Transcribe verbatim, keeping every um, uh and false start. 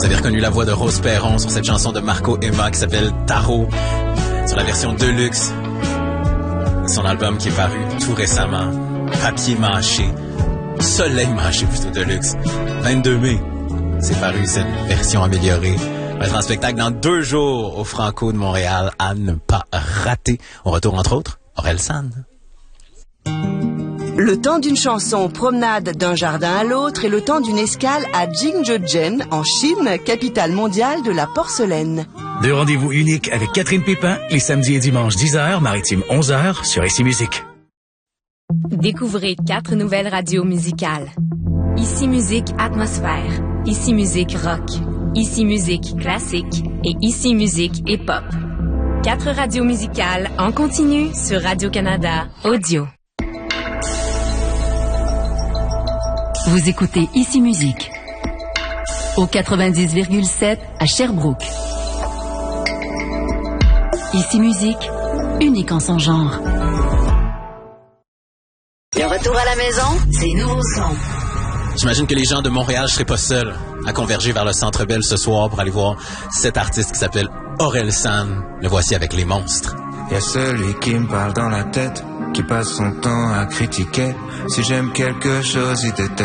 Vous avez reconnu la voix de Rose Perron sur cette chanson de Marco Emma qui s'appelle Tarot, sur la version Deluxe de son album qui est paru tout récemment, Papier mâché, Soleil mâché plutôt Deluxe. vingt-deux mai, c'est paru cette version améliorée. On va être en spectacle dans deux jours au Franco de Montréal à ne pas rater. On retourne entre autres Orelsan. Le temps d'une chanson, promenade d'un jardin à l'autre et le temps d'une escale à Jingzhoujian, en Chine, capitale mondiale de la porcelaine. Deux rendez-vous uniques avec Catherine Pépin, les samedis et dimanches dix heures, maritime onze heures, sur Ici Musique. Découvrez quatre nouvelles radios musicales. Ici Musique Atmosphère, Ici Musique Rock, Ici Musique Classique et Ici Musique Hip-Hop. Quatre radios musicales en continu sur Radio-Canada Audio. Vous écoutez Ici Musique au quatre-vingt-dix virgule sept à Sherbrooke. Ici Musique, unique en son genre. Le retour à la maison, c'est nouveau son. J'imagine que les gens de Montréal, je serai pas seul à converger vers le Centre Bell ce soir pour aller voir cet artiste qui s'appelle Orelsan. Le voici avec Les Monstres. Y'a celui qui me parle dans la tête, qui passe son temps à critiquer. Si j'aime quelque chose, il déteste.